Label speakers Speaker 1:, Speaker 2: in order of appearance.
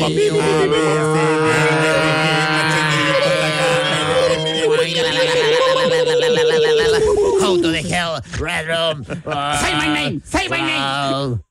Speaker 1: Go to the hell, Red Room.
Speaker 2: Say my name. Say my name.